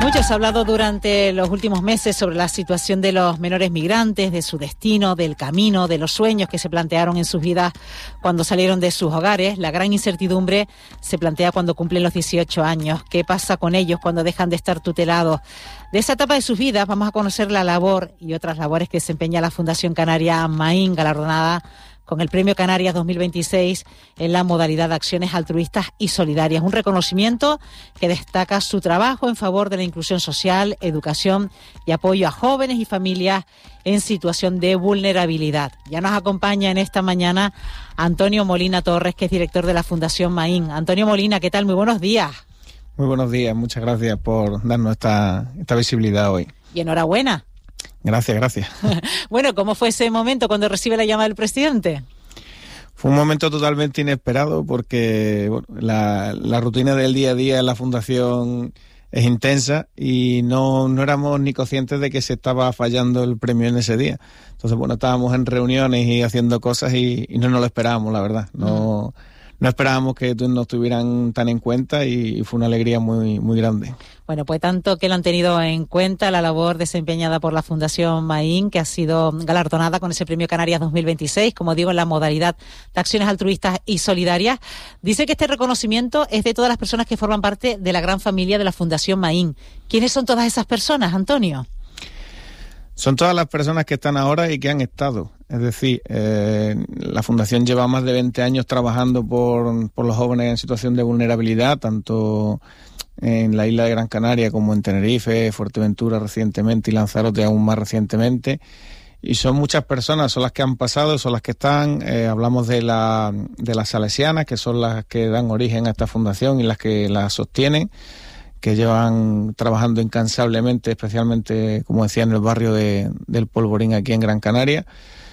Mucho se ha hablado durante los últimos meses sobre la situación de los menores migrantes, de su destino, del camino, de los sueños que se plantearon en sus vidas cuando salieron de sus hogares. La gran incertidumbre se plantea cuando cumplen los 18 años. ¿Qué pasa con ellos cuando dejan de estar tutelados? De esa etapa de sus vidas vamos a conocer la labor y otras labores que desempeña la Fundación Canaria Maín, galardonada con el Premio Canarias 2026 en la modalidad de acciones altruistas y solidarias. Un reconocimiento que destaca su trabajo en favor de la inclusión social, educación y apoyo a jóvenes y familias en situación de vulnerabilidad. Ya nos acompaña en esta mañana Antonio Molina Torres, que es director de la Fundación Maín. Antonio Molina, ¿qué tal? Muy buenos días. Muy buenos días, muchas gracias por darnos esta visibilidad hoy. Y enhorabuena. Gracias. Bueno, ¿cómo fue ese momento cuando recibe la llamada del presidente? Fue un momento totalmente inesperado porque la rutina del día a día en la Fundación es intensa y no éramos ni conscientes de que se estaba fallando el premio en ese día. Entonces, estábamos en reuniones y haciendo cosas y no nos lo esperábamos, la verdad. No esperábamos que nos tuvieran tan en cuenta y fue una alegría muy, muy grande. Bueno, pues tanto que lo han tenido en cuenta la labor desempeñada por la Fundación Maín, que ha sido galardonada con ese Premio Canarias 2026, como digo, en la modalidad de acciones altruistas y solidarias. Dice que este reconocimiento es de todas las personas que forman parte de la gran familia de la Fundación Maín. ¿Quiénes son todas esas personas, Antonio? Son todas las personas que están ahora y que han estado. Es decir, la Fundación lleva más de 20 años trabajando por los jóvenes en situación de vulnerabilidad, tanto en la isla de Gran Canaria como en Tenerife, Fuerteventura recientemente y Lanzarote aún más recientemente. Y son muchas personas, son las que han pasado, son las que están. Hablamos de las salesianas, que son las que dan origen a esta fundación y las que la sostienen, que llevan trabajando incansablemente, especialmente, como decía, en el barrio del Polvorín aquí en Gran Canaria.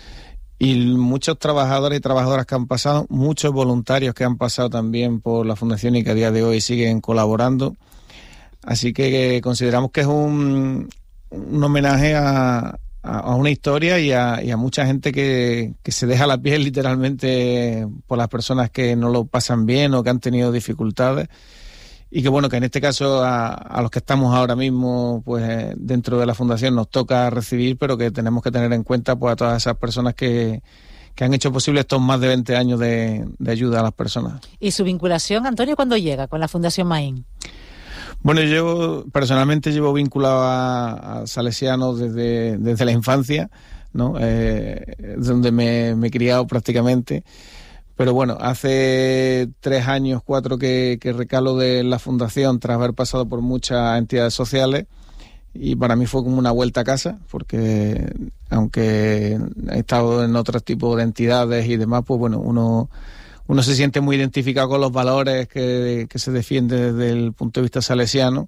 Y muchos trabajadores y trabajadoras que han pasado, muchos voluntarios que han pasado también por la Fundación y que a día de hoy siguen colaborando. Así que consideramos que es un homenaje a una historia y a mucha gente que se deja la piel literalmente por las personas que no lo pasan bien o que han tenido dificultades. Y que que en este caso a los que estamos ahora mismo pues dentro de la Fundación nos toca recibir, pero que tenemos que tener en cuenta pues a todas esas personas que han hecho posible estos más de 20 años de ayuda a las personas. ¿Y su vinculación, Antonio, cuándo llega con la Fundación Maín? Bueno, yo personalmente llevo vinculado a salesianos desde la infancia, ¿no? Donde me he criado prácticamente. Pero hace 3 años, 4 que recalo de la Fundación tras haber pasado por muchas entidades sociales y para mí fue como una vuelta a casa porque aunque he estado en otros tipos de entidades y demás, pues uno se siente muy identificado con los valores que se defiende desde el punto de vista salesiano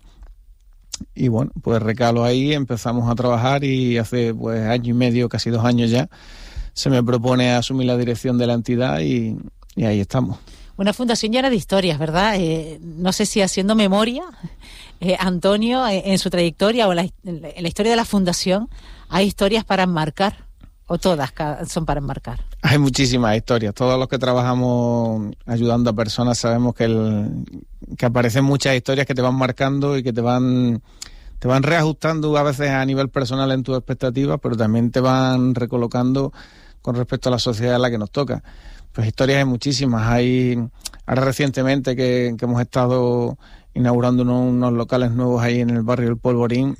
y pues recalo ahí, empezamos a trabajar y hace año y medio, casi 2 años ya, se me propone asumir la dirección de la entidad y ahí estamos. Una fundación llena de historias, ¿verdad? No sé si haciendo memoria, Antonio, en su trayectoria o en la historia de la fundación, ¿hay historias para enmarcar o todas son para enmarcar? Hay muchísimas historias. Todos los que trabajamos ayudando a personas sabemos que aparecen muchas historias que te van marcando y que te van reajustando a veces a nivel personal en tus expectativas, pero también te van recolocando con respecto a la sociedad en la que nos toca. Pues historias hay muchísimas. Ahora recientemente que hemos estado inaugurando unos locales nuevos ahí en el barrio del Polvorín,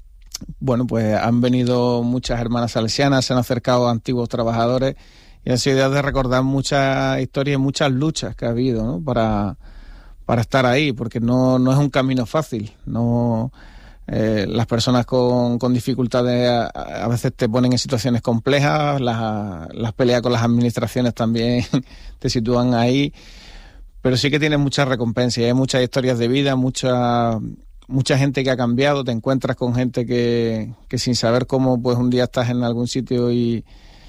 pues han venido muchas hermanas salesianas, se han acercado a antiguos trabajadores y han sido ideas de recordar muchas historias y muchas luchas que ha habido, ¿no? para estar ahí, porque no es un camino fácil, no. Las personas con dificultades a veces te ponen en situaciones complejas, las peleas con las administraciones también te sitúan ahí, pero sí que tienes muchas recompensas y hay muchas historias de vida, mucha gente que ha cambiado, te encuentras con gente que sin saber cómo, pues un día estás en algún sitio y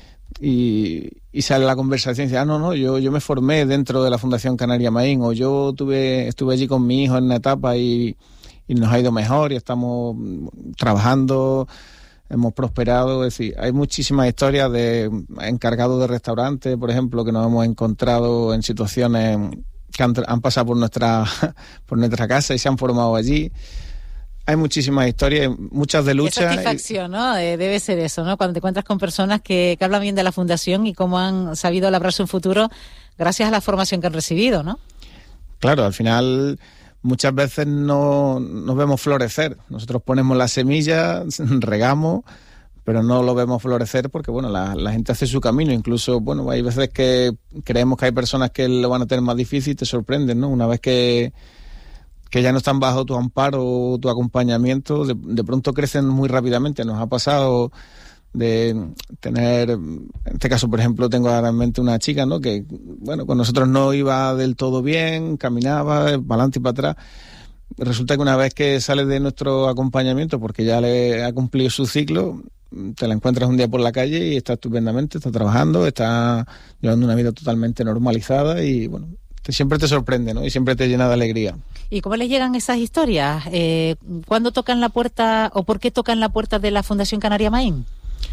sale la conversación y dice, no, yo me formé dentro de la Fundación Canaria Maín, o yo estuve allí con mi hijo en una etapa y nos ha ido mejor y estamos trabajando, hemos prosperado. Es decir, hay muchísimas historias de encargados de restaurantes, por ejemplo, que nos hemos encontrado en situaciones que han pasado por nuestra casa y se han formado allí. Hay muchísimas historias, muchas de lucha. Qué satisfacción, ¿no? Debe ser eso, ¿no? Cuando te encuentras con personas que hablan bien de la Fundación y cómo han sabido labrarse un futuro gracias a la formación que han recibido, ¿no? Claro, al final muchas veces no nos vemos florecer. Nosotros ponemos la semilla, regamos, pero no lo vemos florecer porque, bueno, la gente hace su camino. Incluso, bueno, hay veces que creemos que hay personas que lo van a tener más difícil y te sorprenden, ¿no? Una vez que ya no están bajo tu amparo o tu acompañamiento, de pronto crecen muy rápidamente. Nos ha pasado de tener, en este caso, por ejemplo, tengo ahora en mente una chica, ¿no? Que, bueno, con nosotros no iba del todo bien, caminaba para adelante y para atrás. Resulta que una vez que sale de nuestro acompañamiento, porque ya le ha cumplido su ciclo, te la encuentras un día por la calle y está estupendamente, está trabajando, está llevando una vida totalmente normalizada y, bueno, siempre te sorprende, ¿no? Y siempre te llena de alegría. ¿Y cómo les llegan esas historias? ¿Cuándo tocan la puerta o por qué tocan la puerta de la Fundación Canaria Maín?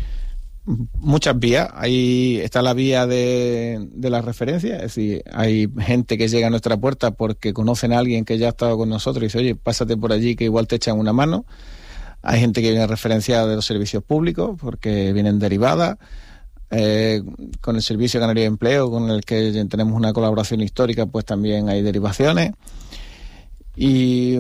Muchas vías. Ahí está la vía de la referencia, es decir, hay gente que llega a nuestra puerta porque conocen a alguien que ya ha estado con nosotros y dice, oye, pásate por allí que igual te echan una mano. Hay gente que viene a referencia de los servicios públicos porque vienen derivadas. Con el Servicio Canario de Empleo, con el que tenemos una colaboración histórica, pues también hay derivaciones. Y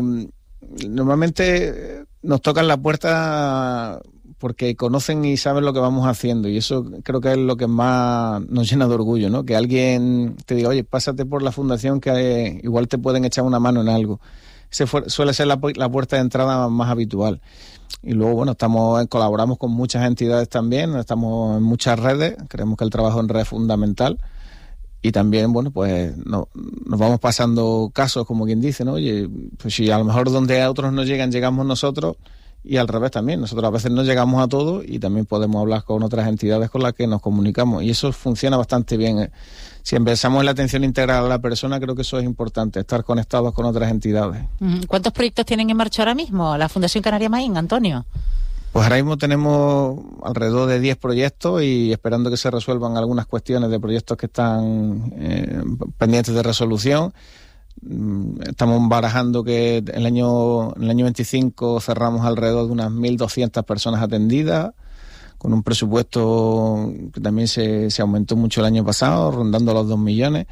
normalmente nos tocan la puerta porque conocen y saben lo que vamos haciendo, y eso creo que es lo que más nos llena de orgullo, ¿no? Que alguien te diga, oye, pásate por la fundación que igual te pueden echar una mano en algo. Ese suele ser la puerta de entrada más habitual. Y luego, bueno, colaboramos con muchas entidades también, estamos en muchas redes, creemos que el trabajo en red es fundamental. Y también, bueno, pues nos vamos pasando casos, como quien dice, ¿no? Oye, pues si a lo mejor donde a otros no llegan, llegamos nosotros, y al revés también. Nosotros a veces no llegamos a todo y también podemos hablar con otras entidades con las que nos comunicamos. Y eso funciona bastante bien. Si empezamos en la atención integral a la persona, creo que eso es importante, estar conectados con otras entidades. ¿Cuántos proyectos tienen en marcha ahora mismo la Fundación Canaria Maín, Antonio? Pues ahora mismo tenemos alrededor de 10 proyectos y esperando que se resuelvan algunas cuestiones de proyectos que están pendientes de resolución. Estamos barajando que en el año 25 cerramos alrededor de unas 1.200 personas atendidas, con un presupuesto que también se aumentó mucho el año pasado, rondando los 2 millones.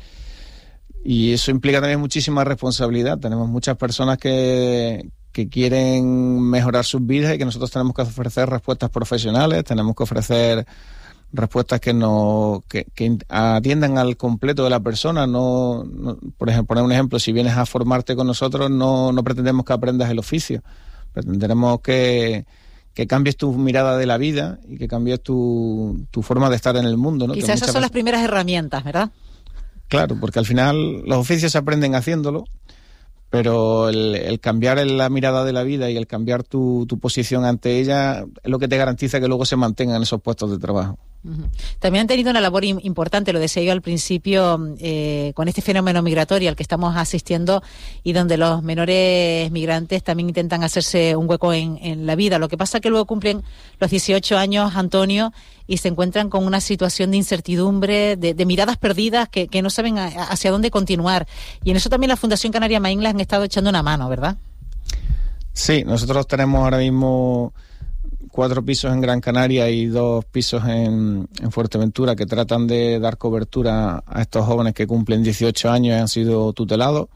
Y eso implica también muchísima responsabilidad. Tenemos muchas personas que quieren mejorar sus vidas y que nosotros tenemos que ofrecer respuestas profesionales, tenemos que ofrecer respuestas que atiendan al completo de la persona. No, por ejemplo, poner un ejemplo, si vienes a formarte con nosotros, no pretendemos que aprendas el oficio, pretendemos que cambies tu mirada de la vida y que cambies tu forma de estar en el mundo, ¿no? Quizás esas son las primeras herramientas, ¿verdad? Claro, porque al final los oficios se aprenden haciéndolo, pero el cambiar la mirada de la vida y el cambiar tu posición ante ella es lo que te garantiza que luego se mantengan en esos puestos de trabajo. También han tenido una labor importante, lo decía yo al principio, con este fenómeno migratorio al que estamos asistiendo y donde los menores migrantes también intentan hacerse un hueco en la vida. Lo que pasa es que luego cumplen los 18 años, Antonio, y se encuentran con una situación de incertidumbre, de miradas perdidas que no saben hacia dónde continuar. Y en eso también la Fundación Canaria Maín les han estado echando una mano, ¿verdad? Sí, nosotros tenemos ahora mismo 4 pisos en Gran Canaria y 2 pisos en Fuerteventura que tratan de dar cobertura a estos jóvenes que cumplen 18 años y han sido tutelados.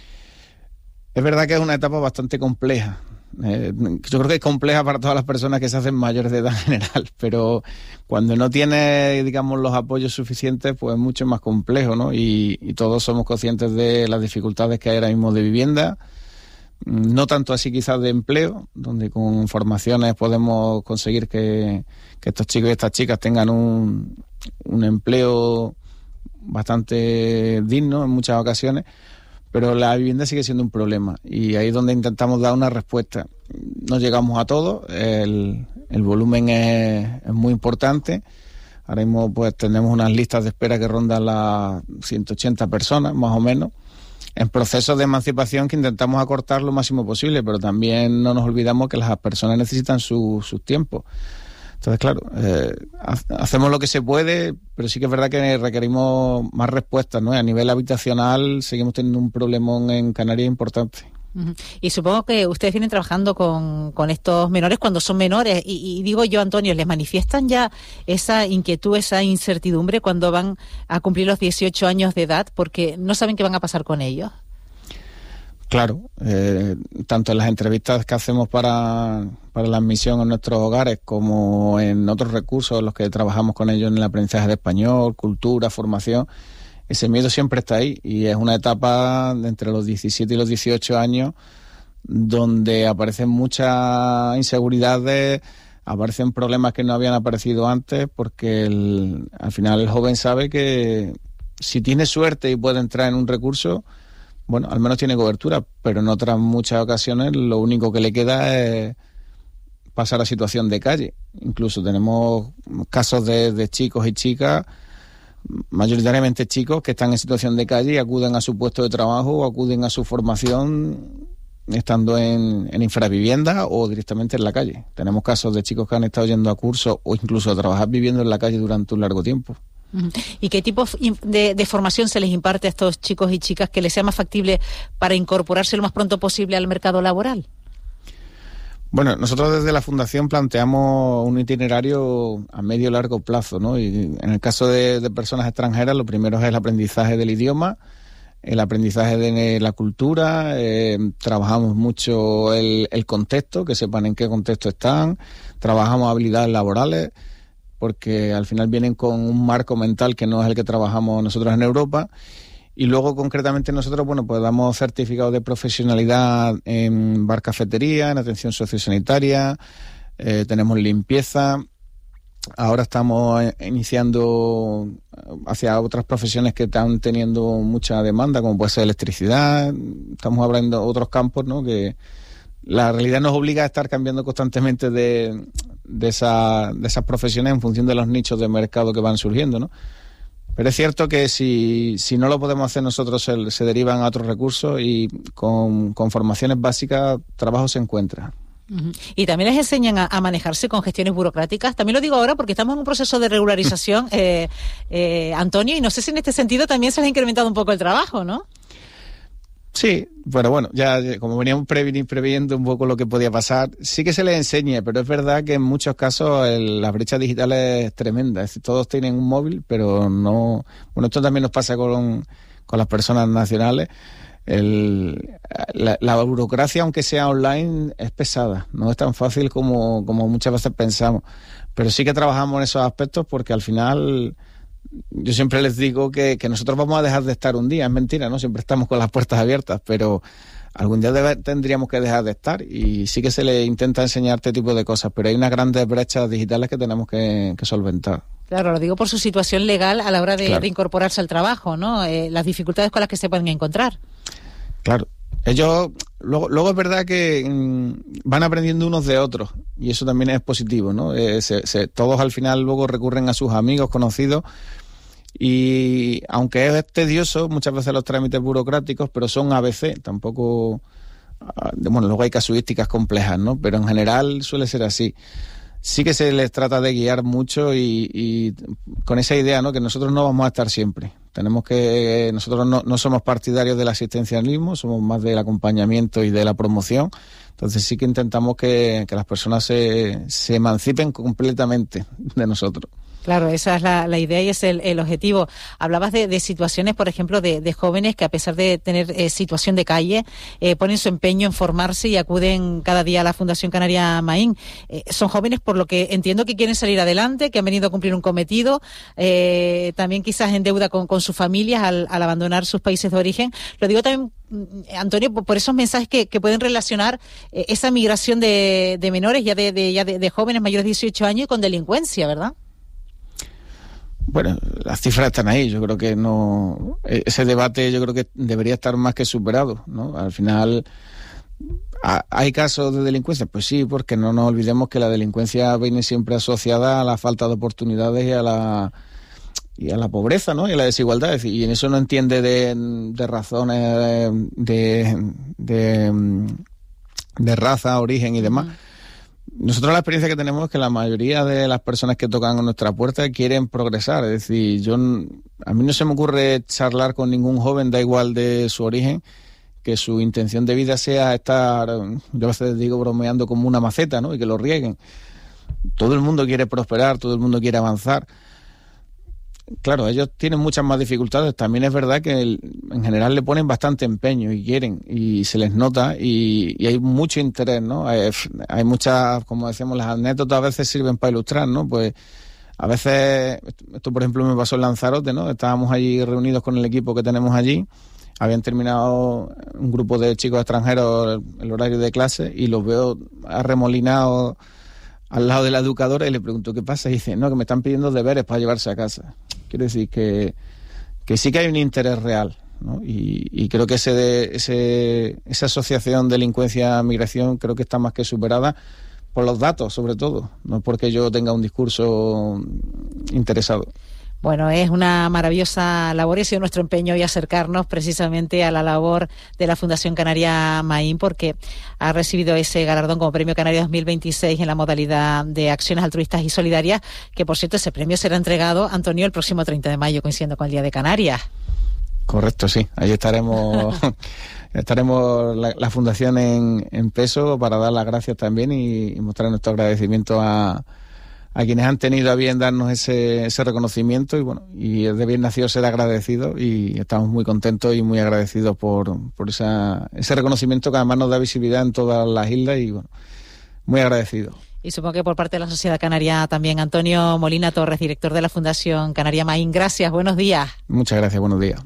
Es verdad que es una etapa bastante compleja. Yo creo que es compleja para todas las personas que se hacen mayores de edad en general, pero cuando no tienes, digamos, los apoyos suficientes, pues es mucho más complejo, ¿no? Y todos somos conscientes de las dificultades que hay ahora mismo de vivienda. No tanto así quizás de empleo, donde con formaciones podemos conseguir que estos chicos y estas chicas tengan un empleo bastante digno en muchas ocasiones, pero la vivienda sigue siendo un problema y ahí es donde intentamos dar una respuesta. No llegamos a todo, el volumen es muy importante. Ahora mismo pues tenemos unas listas de espera que rondan las 180 personas más o menos, en procesos de emancipación que intentamos acortar lo máximo posible, pero también no nos olvidamos que las personas necesitan sus tiempos. Entonces, claro, hacemos lo que se puede, pero sí que es verdad que requerimos más respuestas, ¿no? A nivel habitacional seguimos teniendo un problemón en Canarias importante. Y supongo que ustedes vienen trabajando con estos menores cuando son menores y digo yo, Antonio, ¿les manifiestan ya esa inquietud, esa incertidumbre cuando van a cumplir los 18 años de edad porque no saben qué van a pasar con ellos? Claro, tanto en las entrevistas que hacemos para la admisión en nuestros hogares como en otros recursos en los que trabajamos con ellos en el aprendizaje de español, cultura, formación, ese miedo siempre está ahí y es una etapa de entre los 17 y los 18 años donde aparecen muchas inseguridades, aparecen problemas que no habían aparecido antes porque al final el joven sabe que si tiene suerte y puede entrar en un recurso, bueno, al menos tiene cobertura, pero en otras muchas ocasiones lo único que le queda es pasar a situación de calle. Incluso tenemos casos de chicos y chicas, mayoritariamente chicos, que están en situación de calle y acuden a su puesto de trabajo o acuden a su formación estando en infravivienda o directamente en la calle. Tenemos casos de chicos que han estado yendo a cursos o incluso a trabajar viviendo en la calle durante un largo tiempo. ¿Y qué tipo de formación se les imparte a estos chicos y chicas que les sea más factible para incorporarse lo más pronto posible al mercado laboral? Bueno, nosotros desde la Fundación planteamos un itinerario a medio y largo plazo, ¿no? Y en el caso de personas extranjeras, lo primero es el aprendizaje del idioma, el aprendizaje de la cultura, trabajamos mucho el contexto, que sepan en qué contexto están, trabajamos habilidades laborales, porque al final vienen con un marco mental que no es el que trabajamos nosotros en Europa. Y luego, concretamente, nosotros, bueno, pues damos certificados de profesionalidad en bar cafetería, en atención sociosanitaria, tenemos limpieza. Ahora estamos iniciando hacia otras profesiones que están teniendo mucha demanda, como puede ser electricidad. Estamos hablando de otros campos, ¿no? Que la realidad nos obliga a estar cambiando constantemente de esas profesiones en función de los nichos de mercado que van surgiendo, ¿no? Pero es cierto que si no lo podemos hacer nosotros, se derivan a otros recursos y con formaciones básicas, trabajo se encuentra. Y también les enseñan a manejarse con gestiones burocráticas. También lo digo ahora porque estamos en un proceso de regularización, Antonio, y no sé si en este sentido también se les ha incrementado un poco el trabajo, ¿no? Sí, pero bueno, ya como veníamos previendo un poco lo que podía pasar, sí que se les enseña, pero es verdad que en muchos casos la brecha digital es tremenda. Es decir, todos tienen un móvil, pero no... Bueno, esto también nos pasa con las personas nacionales. La burocracia, aunque sea online, es pesada. No es tan fácil como muchas veces pensamos. Pero sí que trabajamos en esos aspectos porque al final... Yo siempre les digo que nosotros vamos a dejar de estar un día, es mentira, ¿no? Siempre estamos con las puertas abiertas, pero algún día tendríamos que dejar de estar y sí que se le intenta enseñar este tipo de cosas, pero hay unas grandes brechas digitales que tenemos que solventar. Claro, lo digo por su situación legal a la hora de incorporarse al trabajo, ¿no? Las dificultades con las que se pueden encontrar. Claro. Ellos, luego es verdad que van aprendiendo unos de otros y eso también es positivo, ¿no? Todos al final luego recurren a sus amigos, conocidos y aunque es tedioso muchas veces los trámites burocráticos, pero son ABC, tampoco... Bueno, luego hay casuísticas complejas, ¿no? Pero en general suele ser así. Sí que se les trata de guiar mucho y con esa idea, ¿no? Que nosotros no vamos a estar siempre. Nosotros no somos partidarios del asistencialismo, somos más del acompañamiento y de la promoción. Entonces sí que intentamos que las personas se emancipen completamente de nosotros. Claro, esa es la idea y es el objetivo. Hablabas de situaciones, por ejemplo, de jóvenes que a pesar de tener situación de calle, ponen su empeño en formarse y acuden cada día a la Fundación Canaria Maín. Son jóvenes, por lo que entiendo, que quieren salir adelante, que han venido a cumplir un cometido, también quizás en deuda con sus familias al abandonar sus países de origen. Lo digo también, Antonio, por esos mensajes que pueden relacionar esa migración de menores, ya de jóvenes mayores de 18 años, con delincuencia, ¿verdad? Bueno, las cifras están ahí. Yo creo que no, ese debate yo creo que debería estar más que superado, ¿no? Al final, ¿hay casos de delincuencia? Pues sí, porque no nos olvidemos que la delincuencia viene siempre asociada a la falta de oportunidades y a la pobreza, ¿no? Y a la desigualdad. Y en eso no entiende de razones de raza, origen y demás. Nosotros la experiencia que tenemos es que la mayoría de las personas que tocan a nuestra puerta quieren progresar. Es decir, a mí no se me ocurre charlar con ningún joven, da igual de su origen, que su intención de vida sea estar, yo a veces digo bromeando, como una maceta, ¿no? Y que lo rieguen. Todo el mundo quiere prosperar, todo el mundo quiere avanzar. Claro, ellos tienen muchas más dificultades. También es verdad que en general le ponen bastante empeño y quieren, y se les nota, y hay mucho interés, ¿no? Hay muchas, como decíamos, las anécdotas a veces sirven para ilustrar, ¿no? Pues a veces, esto por ejemplo me pasó en Lanzarote, ¿no? Estábamos allí reunidos con el equipo que tenemos allí, habían terminado un grupo de chicos extranjeros el horario de clase y los veo arremolinados al lado de la educadora y le pregunto ¿qué pasa? Y dice, no, que me están pidiendo deberes para llevarse a casa. Quiero decir que sí que hay un interés real, ¿no? Y creo que esa asociación delincuencia-migración creo que está más que superada por los datos, sobre todo, no porque yo tenga un discurso interesado. Bueno, es una maravillosa labor y ha sido nuestro empeño hoy acercarnos precisamente a la labor de la Fundación Canaria Maín, porque ha recibido ese galardón como Premio Canaria 2026 en la modalidad de acciones altruistas y solidarias, que por cierto ese premio será entregado, Antonio, el próximo 30 de mayo, coincidiendo con el Día de Canarias. Correcto, sí. Ahí estaremos la Fundación en peso para dar las gracias también y mostrar nuestro agradecimiento a quienes han tenido a bien darnos ese reconocimiento, y bueno, y es de bien nacido ser agradecido, y estamos muy contentos y muy agradecidos por ese reconocimiento que además nos da visibilidad en todas las islas, y bueno, muy agradecidos. Y supongo que por parte de la sociedad canaria también. Antonio Molina Torres, director de la Fundación Canaria Maín, gracias, buenos días. Muchas gracias, buenos días.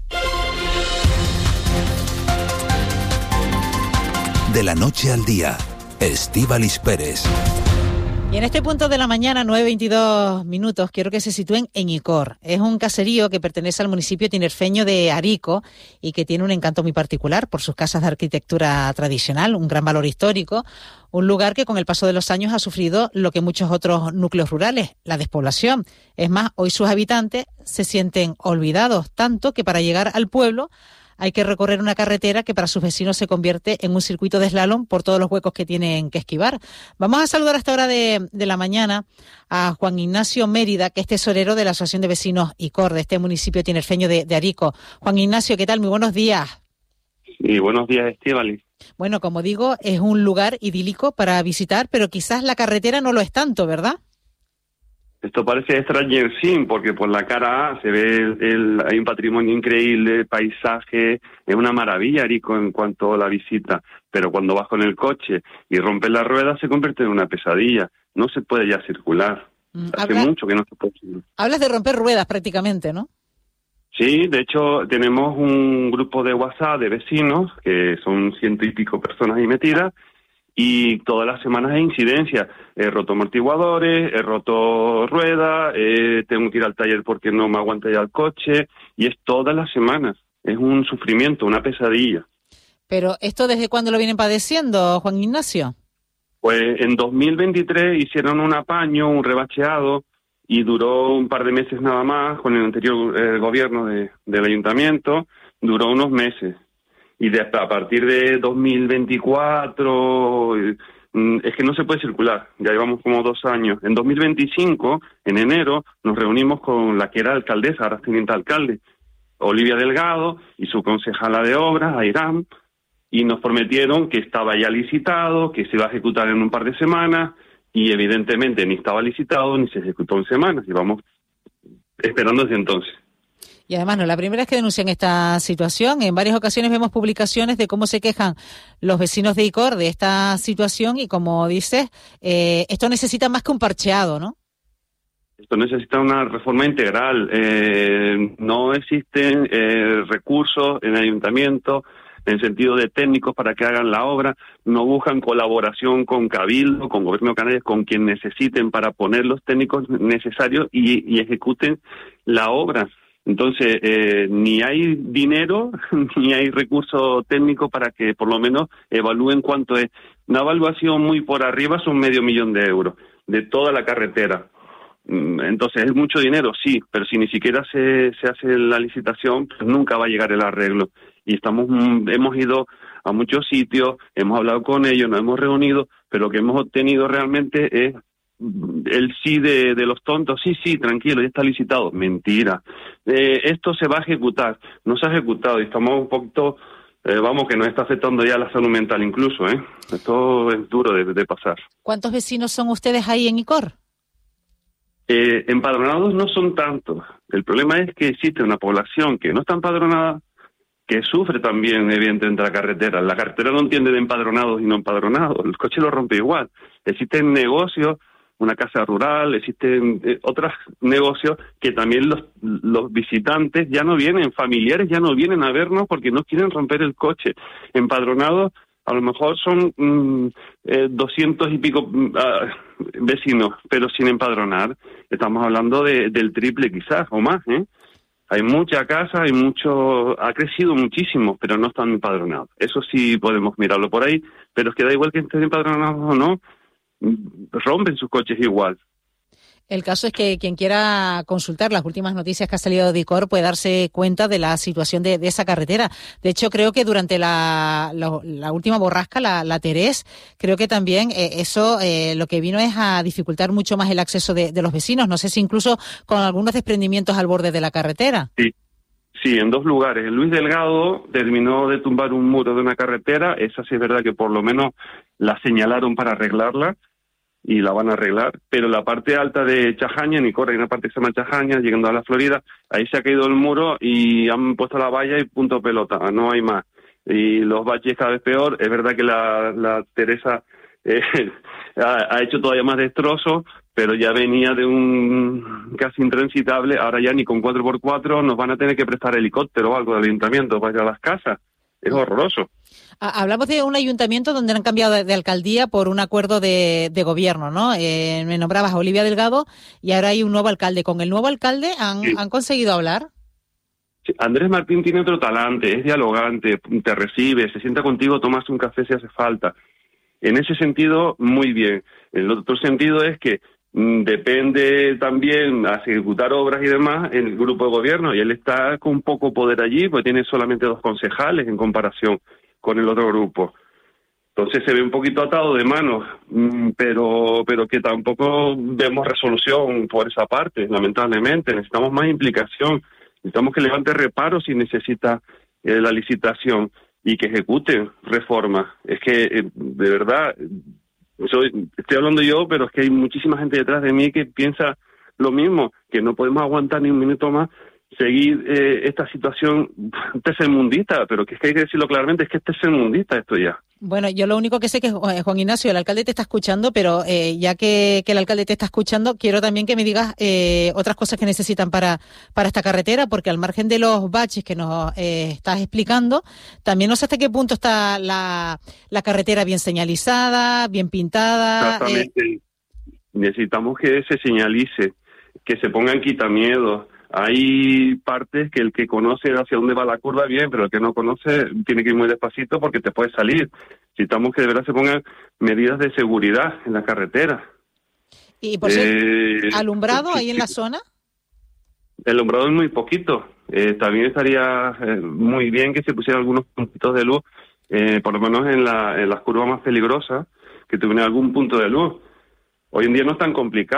De la noche al día, Estíbaliz Pérez. Y en este punto de la mañana, 9:22, quiero que se sitúen en Icor. Es un caserío que pertenece al municipio tinerfeño de Arico y que tiene un encanto muy particular por sus casas de arquitectura tradicional, un gran valor histórico, un lugar que con el paso de los años ha sufrido lo que muchos otros núcleos rurales, la despoblación. Es más, hoy sus habitantes se sienten olvidados, tanto que para llegar al pueblo hay que recorrer una carretera que para sus vecinos se convierte en un circuito de slalom por todos los huecos que tienen que esquivar. Vamos a saludar a esta hora de la mañana a Juan Ignacio Mérida, que es tesorero de la Asociación de Vecinos Icor, de este municipio tinerfeño de Arico. Juan Ignacio, ¿qué tal? Muy buenos días. Sí, buenos días, Estíbaliz. Bueno, como digo, es un lugar idílico para visitar, pero quizás la carretera no lo es tanto, ¿verdad? Esto parece Stranger Things, porque por la cara A se ve hay un patrimonio increíble, paisaje, es una maravilla Arico en cuanto a la visita, pero cuando vas con el coche y rompes la rueda se convierte en una pesadilla, no se puede ya circular. Hace mucho que no se puede circular. Hablas de romper ruedas prácticamente, ¿no? Sí, de hecho tenemos un grupo de WhatsApp de vecinos, que son 100 y pico personas ahí metidas, y todas las semanas hay incidencias. He roto amortiguadores, he roto ruedas, tengo que ir al taller porque no me aguanta ya el coche, y es todas las semanas. Es un sufrimiento, una pesadilla. Pero ¿esto desde cuándo lo vienen padeciendo, Juan Ignacio? Pues en 2023 hicieron un apaño, un rebacheado, y duró un par de meses nada más con el anterior gobierno del ayuntamiento, duró unos meses. Y a partir de 2024 es que no se puede circular, ya llevamos como 2 años. En 2025, en enero, nos reunimos con la que era alcaldesa, ahora teniente alcalde, Olivia Delgado, y su concejala de obras, Airam, y nos prometieron que estaba ya licitado, que se iba a ejecutar en un par de semanas, y evidentemente ni estaba licitado ni se ejecutó en semanas, y vamos esperando desde entonces. Y además no, la primera vez que denuncian esta situación, en varias ocasiones vemos publicaciones de cómo se quejan los vecinos de Icor de esta situación y como dices, esto necesita más que un parcheado, ¿no? Esto necesita una reforma integral. No existen recursos en el ayuntamiento en sentido de técnicos para que hagan la obra, no buscan colaboración con Cabildo, con Gobierno de Canarias, con quien necesiten para poner los técnicos necesarios y ejecuten la obra. Entonces, ni hay dinero, ni hay recursos técnicos para que por lo menos evalúen cuánto es. Una evaluación muy por arriba son 500.000 euros de toda la carretera. Entonces, ¿es mucho dinero? Sí, pero si ni siquiera se hace la licitación, pues nunca va a llegar el arreglo. Y hemos ido a muchos sitios, hemos hablado con ellos, nos hemos reunido, pero lo que hemos obtenido realmente es el sí de los tontos. Sí, tranquilo, ya está licitado. Mentira. Esto se va a ejecutar, no se ha ejecutado y estamos un poquito vamos, que nos está afectando ya la salud mental incluso, ¿eh? Esto es duro de pasar. ¿Cuántos vecinos son ustedes ahí en Icor? Empadronados no son tantos. El problema es que existe una población que no está empadronada, que sufre también, evidentemente, la carretera. La carretera no entiende de empadronados y no empadronados. El coche lo rompe igual. Existen negocios, una casa rural, existen otros negocios que también los visitantes ya no vienen, familiares ya no vienen a vernos porque no quieren romper el coche. Empadronados a lo mejor son 200 y pico vecinos, pero sin empadronar. Estamos hablando del triple quizás, o más, ¿eh? Hay mucha casa, ha crecido muchísimo, pero no están empadronados. Eso sí podemos mirarlo por ahí, pero es que da igual que estén empadronados o no, rompen sus coches igual. El caso es que quien quiera consultar las últimas noticias que ha salido de Icor puede darse cuenta de la situación de esa carretera. De hecho, creo que durante la última borrasca, la Terés, creo que también eso lo que vino es a dificultar mucho más el acceso de los vecinos. No sé si incluso con algunos desprendimientos al borde de la carretera. Sí, en 2 lugares. El Luis Delgado terminó de tumbar un muro de una carretera. Esa sí es verdad que por lo menos la señalaron para arreglarla, y la van a arreglar, pero la parte alta de Chajaña, en Icor hay una parte que se llama Chajaña, llegando a la Florida, ahí se ha caído el muro y han puesto la valla y punto pelota, no hay más. Y los baches cada vez peor. Es verdad que la Teresa ha hecho todavía más destrozos, pero ya venía de un casi intransitable. Ahora ya ni con 4x4 nos van a tener que prestar helicóptero o algo del ayuntamiento para ir a las casas. Es horroroso. Hablamos de un ayuntamiento donde han cambiado de alcaldía por un acuerdo de gobierno, ¿no? Me nombrabas a Olivia Delgado y ahora hay un nuevo alcalde. ¿Con el nuevo alcalde han conseguido hablar? Sí, Andrés Martín tiene otro talante, es dialogante, te recibe, se sienta contigo, tomas un café si hace falta. En ese sentido, muy bien. El otro sentido es que depende también a ejecutar obras y demás en el grupo de gobierno, y él está con poco poder allí, pues tiene solamente 2 concejales en comparación con el otro grupo. Entonces se ve un poquito atado de manos, pero que tampoco vemos resolución por esa parte, lamentablemente. Necesitamos más implicación, necesitamos que levante reparos si necesita la licitación y que ejecuten reformas. Es que, de verdad, estoy hablando yo, pero es que hay muchísima gente detrás de mí que piensa lo mismo, que no podemos aguantar ni un minuto más seguir esta situación tercermundista, pero que es que hay que decirlo claramente, es que es tercermundista esto ya. Bueno, yo lo único que sé que, Juan Ignacio, el alcalde te está escuchando, pero ya que el alcalde te está escuchando, quiero también que me digas otras cosas que necesitan para esta carretera, porque al margen de los baches que nos estás explicando, también no sé hasta qué punto está la carretera bien señalizada, bien pintada. Exactamente. Necesitamos que se señalice, que se pongan quitamiedos. Hay partes que el que conoce hacia dónde va la curva bien, pero el que no conoce tiene que ir muy despacito porque te puede salir. Necesitamos que de verdad se pongan medidas de seguridad en la carretera. ¿Y por cierto, alumbrado ahí en la zona? El alumbrado es muy poquito. También estaría muy bien que se pusieran algunos puntitos de luz, por lo menos en las curvas más peligrosas, que tuvieran algún punto de luz. Hoy en día no es tan complicado.